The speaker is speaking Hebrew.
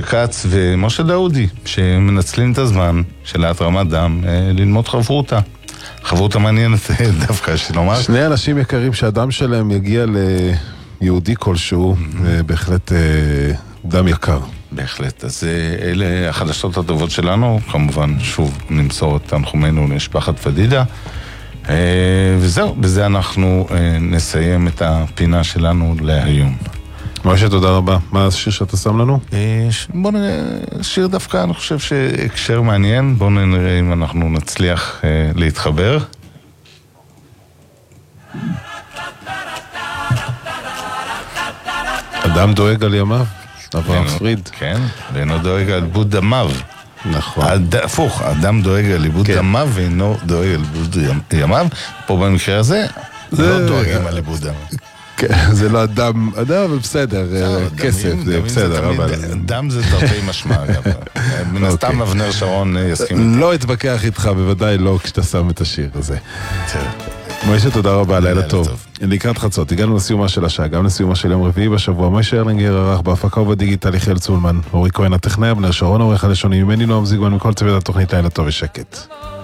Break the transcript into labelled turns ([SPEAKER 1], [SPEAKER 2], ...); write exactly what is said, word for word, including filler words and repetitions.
[SPEAKER 1] כץ ומשה דאודי, שמנצלים את הזמן של התרמת דם ללמוד חברותה. חברותה מעניינת דווקא, שנאמר.
[SPEAKER 2] שני אנשים יקרים שהדם שלהם יגיע ליהודי כלשהו, בהחלט דם יקר.
[SPEAKER 1] בהחלט, אז אלה החדשות הטובות שלנו, כמובן שוב נמסור את תנחומינו למשפחת פדידה, וזהו, בזה אנחנו נסיים את הפינה שלנו להיום.
[SPEAKER 2] משה, תודה רבה. מה השיר שאתה שם לנו?
[SPEAKER 1] בוא נראה, שיר דווקא, אני חושב שהקשר מעניין, בוא נראה אם אנחנו נצליח להתחבר.
[SPEAKER 2] אדם דואג על ימיו, אברהם פריד.
[SPEAKER 1] כן, ואינו דואג על איבוד דמיו.
[SPEAKER 2] נכון.
[SPEAKER 1] הפוך, אדם דואג על איבוד דמיו ואינו דואג על איבוד ימיו. פה במקרה הזה, לא דואגים על איבוד דמיו.
[SPEAKER 2] זה לא אדם, אדם, אבל בסדר, כסף, זה בסדר.
[SPEAKER 1] דם זה תרתי משמע, אגב. מן הסתם אבנר שרון יסכים.
[SPEAKER 2] לא אתווכח איתך, בוודאי לא כשאתה שם את השיר הזה. מוישה, תודה רבה, לילה טוב. לקראת חצות, הגענו לסיומה של השעה, גם לסיומה של יום רביעי בשבוע. מוישה ארלינגר ערך בהפקה ובדיגיטל יחיאל צולמן, אורי כהן הטכנאי, אבנר שרון עורך הלשוני, ממני נועם זיגמן, מכל צוות התוכנית, לילה טוב ושקט.